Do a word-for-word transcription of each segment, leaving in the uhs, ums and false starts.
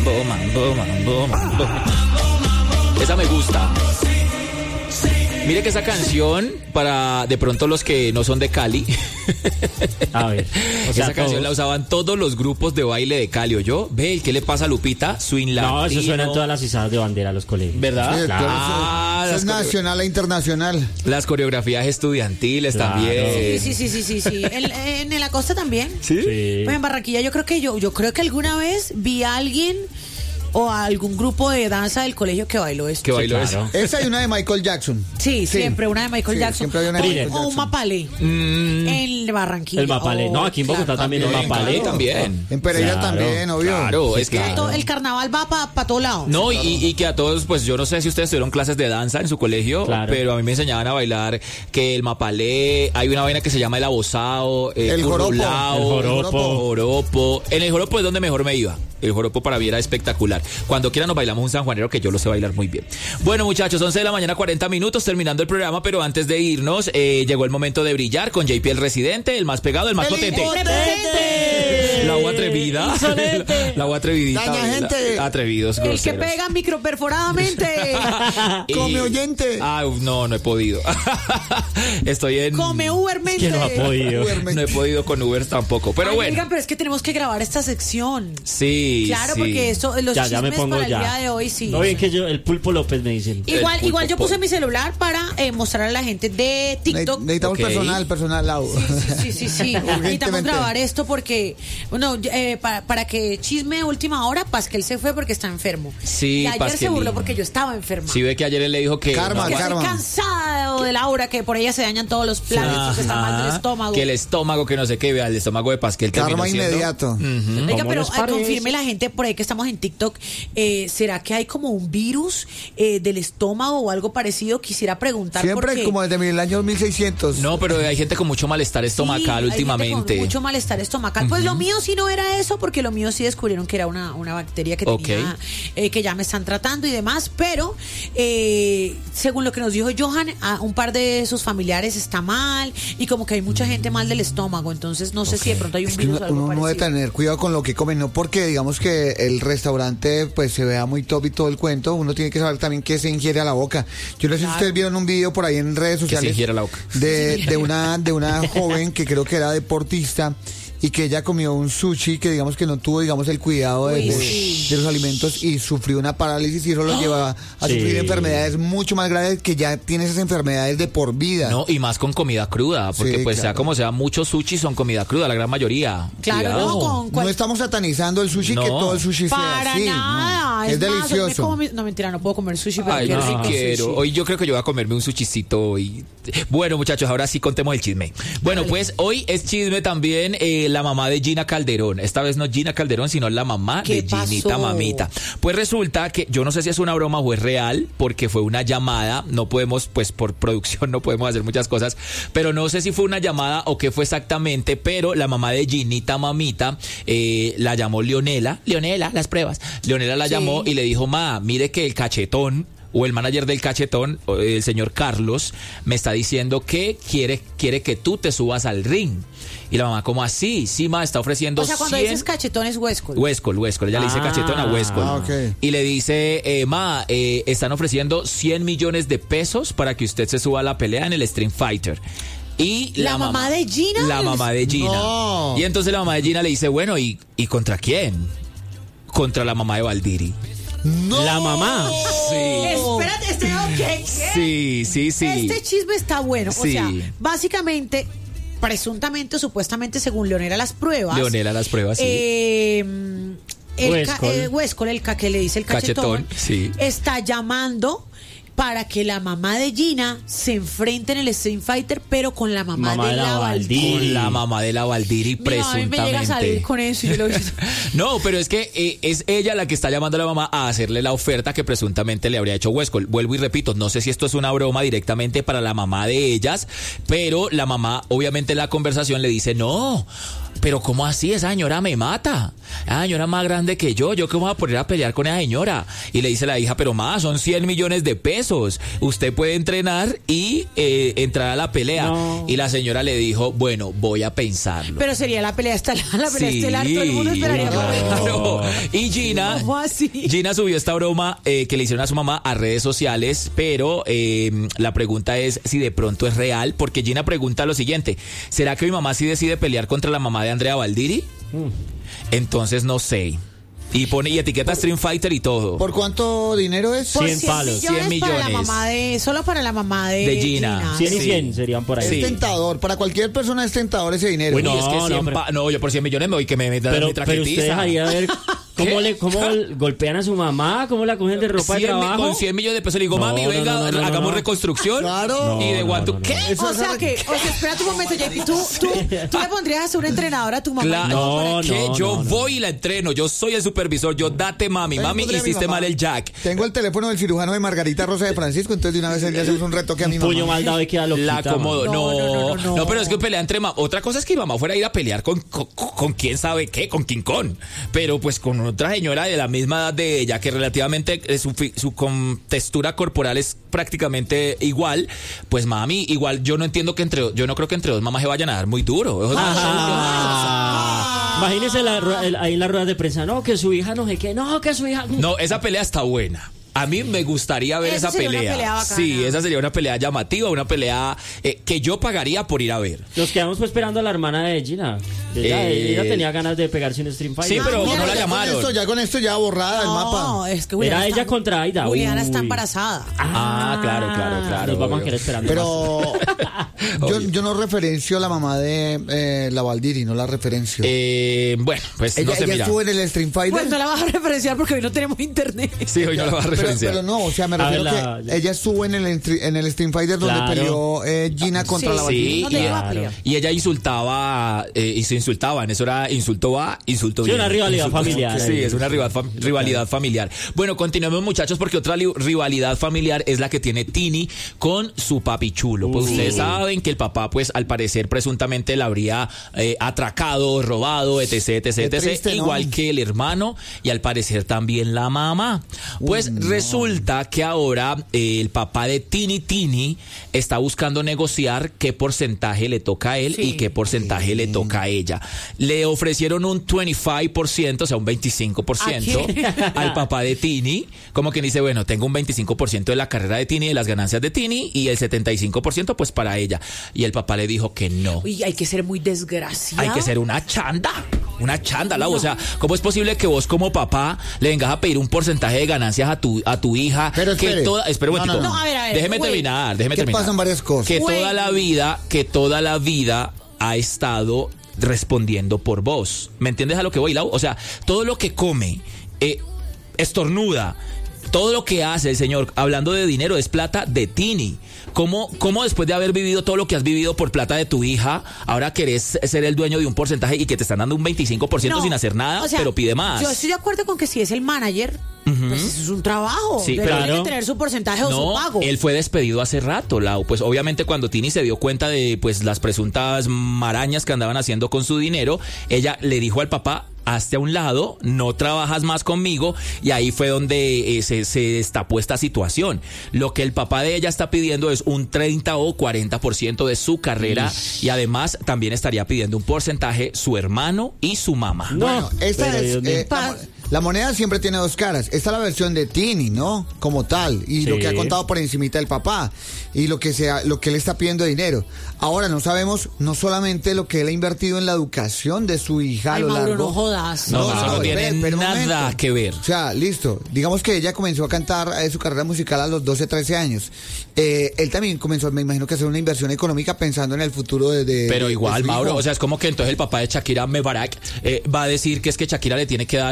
mambo, mambo, mambo, mambo. Esa me gusta. Mire que esa canción, para de pronto los que no son de Cali, a ver, o sea, esa canción todos. la usaban todos los grupos de baile de Cali, ¿o yo? Ve, ¿qué le pasa a Lupita? Swing latino. No, eso suena en todas las izadas de bandera a los colegios. ¿Verdad? Sí, Claro. Ah, Eso las, es coreo- nacional e internacional. las coreografías estudiantiles Claro. también. Sí, sí, sí, sí, sí. En, en la costa también. ¿Sí? Sí. Pues en Barranquilla yo creo que yo, yo creo que alguna vez vi a alguien o a algún grupo de danza del colegio que bailó esto. Que bailó claro. eso. Esa y una de Michael Jackson. Sí, Sí. siempre una de Michael Sí, Jackson. siempre había una de O- Michael o un Jackson. mapalé Mm, en Barranquilla. El mapalé. O- No, aquí en Bogotá claro, también el también, mapalé. claro, también. En Pereira Claro, también, obvio. Claro, Sí, es que... claro. To- El carnaval va para todos lados. No, y, y que a todos, pues yo no sé si ustedes tuvieron clases de danza en su colegio, Claro. pero a mí me enseñaban a bailar que el mapalé, hay una vaina que se llama el abosao, el, El joropo. currulao, El joropo. joropo. En el joropo es donde mejor me iba. El joropo para mí era espectacular. Cuando quieran nos bailamos un sanjuanero que yo lo sé bailar muy bien. Bueno, muchachos, once de la mañana, cuarenta minutos, terminando el programa, pero antes de irnos, eh, llegó el momento de brillar con J P el residente, el más pegado, el más ¡El potente. ¡Potente! La agua atrevida. Insolente. La agua atrevidita. Daña la- gente. Atrevidos, El que groseros. pega microperforadamente. Come oyente. Ah, no, no he podido. Estoy en... Come Ubermente. Que no ha podido. No he podido con Uber tampoco, pero Ay, bueno. oigan, pero es que tenemos que grabar esta sección. Sí, Claro, sí. porque eso, los Ya, ya me chismes pongo para ya. el día de hoy, sí. No, bien que yo, el Pulpo López me dicen. Igual, El pulpo igual yo puse pop. mi celular para eh, mostrar a la gente de TikTok. Ne- Necesitamos Ok. personal, personal, Lau. Sí, sí, sí. Necesitamos Urgentemente. grabar esto porque, bueno, eh, para, para que chisme última hora, Pasquel se fue porque está enfermo. Sí, y ayer se Pasquelín. burló porque yo estaba enferma. Sí, ve que ayer él le dijo que... Karma, que no, estoy karma. cansada de Laura, que por ella se dañan todos los planes, que está mal del Ajá, estómago. que el estómago, que no sé qué, vea, el estómago de Pasquel terminó Karma siendo- inmediato. Ujú. Oiga, ¿Cómo pero les eh, parece? confirme la gente por ahí que estamos en TikTok, eh, ¿será que hay como un virus eh, del estómago o algo parecido? Quisiera preguntar Siempre porque... como desde el año mil seiscientos. No, pero hay gente con mucho malestar estomacal Sí, hay gente últimamente. con mucho malestar estomacal. Pues lo mío sí no era eso, porque lo mío sí descubrieron que era una, una bacteria que Ok. tenía, eh, que ya me están tratando y demás, pero eh, según lo que nos dijo Johan, a un par de sus familiares está mal y como que hay mucha gente mal del estómago, entonces no sé si de pronto hay un Es que virus uno, o algo uno no debe parecido. tener cuidado con lo que come, no porque digamos que el restaurante pues se vea muy top y todo el cuento, uno tiene que saber también qué se ingiere a la boca. Yo no sé si ustedes vieron un video por ahí en redes Que se sociales ingiere a la boca. de, de una de una joven que creo que era deportista y que ella comió un sushi que digamos que no tuvo digamos el cuidado de, Uy, de- sí. de los alimentos y sufrió una parálisis y eso lo lleva a Sí. sufrir enfermedades mucho más graves que ya tiene esas enfermedades de por vida. No, y más con comida cruda, porque Sí, pues sea claro. como sea, muchos sushi son comida cruda, la gran mayoría. Claro, Cuidado. no, con No cual- estamos satanizando el sushi, No. que todo el sushi sea para así. nada. no. Es, Es, más, hoy me delicioso. como mi- no, mentira, no puedo comer sushi, pero Ay, qué no, rico sí quiero. sushi. Hoy yo creo que yo voy a comerme un sushicito hoy. Bueno, muchachos, ahora sí contemos el chisme. Bueno, pues hoy es chisme también eh, la mamá de Gina Calderón. Esta vez no Gina Calderón, sino la mamá ¿Qué de Ginita pasó? Mamita. Pues resulta que yo no sé si es una broma o es real, porque fue una llamada. No podemos, pues por producción no podemos hacer muchas cosas, pero no sé si fue una llamada o qué fue exactamente, pero la mamá de Ginita Mamita eh, la llamó Leonela. Leonela, las pruebas. Leonela la Sí. llamó y le dijo, ma, mire que el cachetón o el manager del cachetón, o el señor Carlos, me está diciendo que quiere, quiere que tú te subas al ring. Y la mamá, ¿cómo así? Sí, ma, está ofreciendo O sea, cuando cien... dices cachetón es huesco. Huescol, Huescol, ella le dice Ah. cachetón a Huescol. Ah, ok. Y le dice, eh, ma, eh, están ofreciendo cien millones de pesos para que usted se suba a la pelea en el Street Fighter. Y ¿La mamá de Gina? La mamá de Gina. No. Y entonces la mamá de Gina le dice, bueno, ¿y, ¿y contra quién? Contra la mamá de Valdiri. No. La mamá. Sí. Espérate, este no, ¿qué? ¿Qué? Sí, sí, sí. Este chisme está bueno. O Sí. sea, básicamente, presuntamente o supuestamente, según Leonela las pruebas. Leonela las pruebas, sí. eh, el Huescol. ca- eh, Huescol, el ca- que le dice el cachetón, Cachetón, sí. está llamando para que la mamá de Gina se enfrente en el Street Fighter, pero con la mamá, Mamá de la Valdiri. Con la mamá de la Valdiri, Mira, a mí me llega a salir presuntamente. con eso y yo lo No, pero es que eh, es ella la que está llamando a la mamá a hacerle la oferta que presuntamente le habría hecho Huescol. Vuelvo y repito, no sé si esto es una broma directamente para la mamá de ellas, pero la mamá, obviamente en la conversación le dice, no, pero ¿cómo así? Esa señora me mata. Esa señora es más grande que yo. ¿Yo cómo voy a poner a pelear con esa señora? Y le dice la hija, pero más, son cien millones de pesos. Usted puede entrenar y eh, entrar a la pelea. No. Y la señora le dijo, bueno, voy a pensarlo. Pero sería la pelea estelar, la pelea Sí, estelar, todo el mundo esperaría por eso. claro. Y Gina, ¿Cómo así? Gina subió esta broma eh, que le hicieron a su mamá a redes sociales, pero eh, la pregunta es si de pronto es real, porque Gina pregunta lo siguiente: ¿será que mi mamá sí decide pelear contra la mamá de Andrea Valdiri? Mm. Entonces no sé. Y pone y etiqueta Stream Fighter y todo. ¿Por cuánto dinero es? Por cien palos. millones cien para la millones. mamá de, solo para la mamá de, De Gina. cien y Sí. cien serían por ahí. Es Sí. tentador, para cualquier persona es tentador ese dinero. Uy, No, es que no, cien pero- pa- no, yo por cien millones me voy que me metan Pero, mi pero traquetiza. usted dejaría ver cómo ¿Qué? le cómo golpean a su mamá, cómo la cogen de ropa de cien mi- trabajo. Con cien millones de pesos le digo, No, mami, no, venga, no, no, no, hagamos no. reconstrucción. Claro. Y de No, guanto, no, no, ¿qué? Eso O es sea arre- que, o sea, espérate un momento, J P, tú, tú, tú le pondrías a ser una entrenadora a tu mamá. Claro, No, que no, yo no, no. voy y la entreno, yo soy el supervisor, yo date mami, Ahí mami, pondría a mi hiciste mamá. mal el jack. Tengo el teléfono del cirujano de Margarita Rosa de Francisco, entonces de una vez le hacemos un retoque a mi Un mamá. puño mal dado y queda loquita. La acomodo. man. No No, no no, no, no. no, pero es que pelea entre mamá. Otra cosa es que mi mamá fuera a ir a pelear con, con, con quién sabe qué, con King Kong. Pero pues con otra señora de la misma edad de ella, que relativamente eh, su, fi- su con textura corporal es prácticamente igual. Pues mami, igual yo no entiendo que entre, yo no creo que entre dos mamás se vayan a dar muy duro. Eso es- Ah, imagínese la, ru- el- ahí en las ruedas de prensa, no, que su hija no sé qué, no, que su hija... No, esa pelea está buena. A mí me gustaría ver Esa esa sería una pelea. pelea bacana. Sí, esa sería una pelea llamativa, una pelea eh, que yo pagaría por ir a ver. Nos quedamos pues esperando a la hermana de Gina. Ella, Eh, ella tenía ganas de pegarse un Stream Fighter. Sí, pero Ya, no la ya llamaron. Con esto, ya con esto ya borrada el mapa. No, es que Juliana Era está- ella contra Aida. Juliana Uy. está embarazada. Ah, claro, claro, claro. Nos vamos a obvio. quedar esperando. Pero yo, yo no referencio a la mamá de eh, la Valdiri, no la referencio. Eh, bueno, pues ella no sé, ella mira. estuvo en el Stream Fighter. Pues no la vas a referenciar porque hoy no tenemos internet. Sí, hoy no la vas a pero, referenciar. pero no, o sea, me A refiero ver, que la- ella estuvo en el entri- en el Stream Fighter donde Claro. peleó eh, Gina contra Sí, la Valdiri. Sí, ¿Dónde y, iba a pelear? y ella insultaba, eh, y se insultaban, eso era insulto A, insulto Sí, B. una rivalidad Insulto- familiar Sí, ahí. es una rival- fam- rivalidad familiar. Bueno, continuemos muchachos, porque otra li- rivalidad familiar es la que tiene Tini con su papi chulo. Pues Uy. ustedes saben que el papá, pues al parecer presuntamente la habría eh, atracado, robado, etc, etc, Qué etc, triste, ¿no? igual que el hermano y al parecer también la mamá. Pues resulta que ahora eh, el papá de Tini Tini está buscando negociar qué porcentaje le toca a él Sí. y qué porcentaje le toca a ella. Le ofrecieron un veinticinco por ciento, o sea, un veinticinco por ciento ¿A quién? al papá de Tini, como que dice, bueno, tengo un veinticinco por ciento de la carrera de Tini, de las ganancias de Tini, y el setenta y cinco por ciento pues para ella. Y el papá le dijo que no. Uy, hay que ser muy desgraciado. Hay que ser una chanda, una chanda, Lau. O sea, ¿cómo es posible que vos como papá le vengas a pedir un porcentaje de ganancias a tu a tu hija? Pero que espere. toda, espera un No, momentico. no, no. No, a ver, a ver, déjeme güey. terminar, déjeme Que terminar. pasan varias cosas. Que Güey. toda la vida, que toda la vida ha estado respondiendo por vos. ¿Me entiendes a lo que voy, Lau? O sea, todo lo que come, eh, estornuda, todo lo que hace el señor, hablando de dinero, es plata de Tini. ¿Cómo, ¿Cómo después de haber vivido todo lo que has vivido por plata de tu hija, ahora querés ser el dueño de un porcentaje y que te están dando un veinticinco por ciento No, sin hacer nada, o sea, pero pide más? Yo estoy de acuerdo con que si es el manager, pues eso es un trabajo. Sí, Debe claro. tener su porcentaje o su No, pago. él fue despedido hace rato, Lau. Pues obviamente cuando Tini se dio cuenta de pues las presuntas marañas que andaban haciendo con su dinero, ella le dijo al papá, hazte a un lado, no trabajas más conmigo, y ahí fue donde eh, se, se destapó esta situación. Lo que el papá de ella está pidiendo es un treinta o cuarenta por ciento de su carrera, y además también estaría pidiendo un porcentaje su hermano y su mamá. No, Bueno, esta pero es Dios mío. eh, la, mo- la moneda siempre tiene dos caras. Esta es la versión de Tini, ¿no? Como tal, y lo Sí. que ha contado por encimita el papá y lo que sea, lo que él está pidiendo de dinero. Ahora no sabemos no solamente lo que él ha invertido en la educación de su hija Ay, a lo Mauro, largo. no jodas. No, No, eso no no, tiene espere, pero un nada momento. que ver. O sea, listo. Digamos que ella comenzó a cantar eh, su carrera musical a los doce, trece años. Eh, él también comenzó, me imagino que a hacer una inversión económica pensando en el futuro de. de- Pero de igual, su Mauro, hijo. o sea, es como que entonces el papá de Shakira, Mebarak, eh, va a decir que es que Shakira le tiene que dar un cuarenta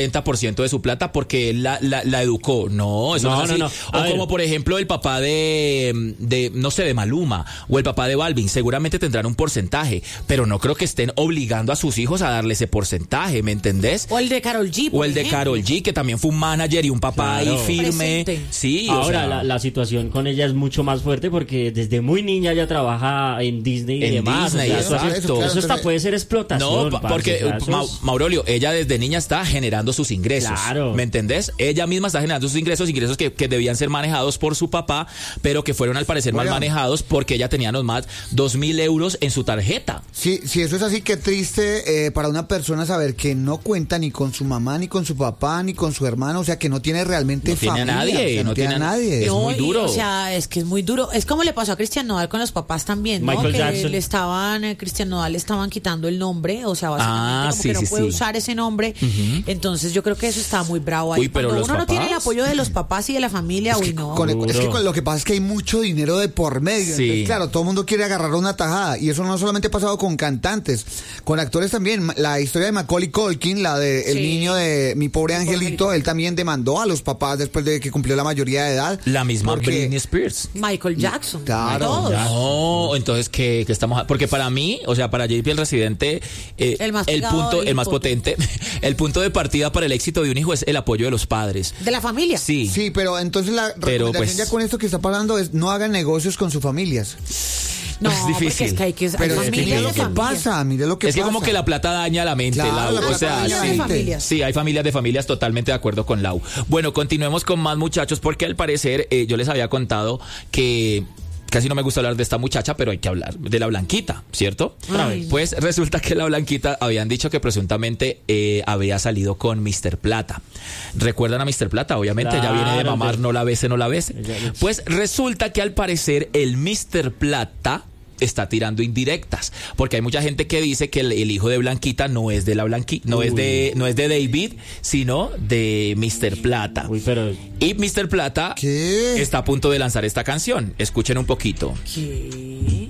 cuarenta por ciento de su plata porque él la, la, la educó. No, eso no, No, es así. no, no. A O ver. como por ejemplo el papá de, de, no sé, de Maluma o el papá de Balvin, seguramente tendrán un porcentaje, pero no creo que estén obligando a sus hijos a darle ese porcentaje, ¿me entendés? O el de Karol G. O por el de ejemplo. Karol G, que también fue un manager y un papá Claro. ahí firme. Presente. Sí, o Ahora, sea, la, la situación con ella es mucho más fuerte porque desde muy niña ya trabaja en Disney y En demás. Disney, o sea, eso, exacto. eso, Claro, hasta entonces- puede ser explotación. no, pa- parce, porque o sea, eso Ma- es- Maurolio, ella desde niña está generando sus ingresos. Claro. ¿Me entendés? Ella misma está generando sus ingresos, ingresos que, que debían ser manejados por su papá, pero que fueron al parecer mal Oiga. manejados porque ella tenía nomás dos mil euros en su tarjeta. Sí, si eso es así, qué triste eh, para una persona saber que no cuenta ni con su mamá, ni con su papá, ni con su hermano, o sea, que no tiene realmente No tiene a familia, nadie, o sea, no, no tiene a tiene a- nadie. Es No, muy y, duro. o sea, es que es muy duro. Es como le pasó a Cristian Nodal con los papás también, ¿no? Michael que Jackson. le estaban, eh, Cristian Nodal le estaban quitando el nombre, o sea, básicamente Ah, como sí, que no sí, puede sí. usar ese nombre. Entonces yo creo que eso está muy bravo ahí. Uy, pero Cuando los uno no tiene el papás. apoyo de los papás y de la familia, uy, no. Con- es que Duro. con- lo que pasa es que hay mucho dinero de por medio. Sí. Entonces, claro, todo el mundo quiere agarrar una tajada. Y eso no solamente ha pasado con cantantes, con actores también. Ma- La historia de Macaulay Culkin, la de el Sí. niño de Mi Pobre Mi Pobre Angelito, Angelito. él también demandó a los papás después de que cumplió la mayoría de edad. La misma porque- Britney Spears. Michael Jackson. Claro, todos. ya. No, entonces que estamos a- porque para mí, o sea, para J P el residente, eh, El más el pegado punto, y el más potente. potente, el punto de partida para el éxito de un hijo es el apoyo de los padres. De la familia. Sí. Sí, pero entonces la Pero, recomendación pues- ya con esto que está pasando es no hagan negocios con sus familias. No, Es porque difícil. es que hay que hay Pero es que familias mire de lo que familias. pasa, mire lo que es que pasa. como que la plata daña la mente, Claro, Lau. la O plata sea, daña la sí. mente. familias. Sí, hay familias de familias, totalmente de acuerdo con Lau. Bueno, continuemos con más muchachos porque al parecer eh, yo les había contado que casi no me gusta hablar de esta muchacha, pero hay que hablar de la Blanquita, ¿cierto? Ay. Pues resulta que la Blanquita habían dicho que presuntamente eh, había salido con mister Plata. ¿Recuerdan a mister Plata? Obviamente, ella viene de Claro, mamar, de- no la bese, no la bese. Ella- Pues resulta que al parecer el mister Plata está tirando indirectas, porque hay mucha gente que dice que el, el hijo de Blanquita no es de la Blanquita, no Uy. es de no es de David, sino de mister Plata. Uy, pero Y mister Plata ¿Qué? está a punto de lanzar esta canción. Escuchen un poquito. ¿Qué?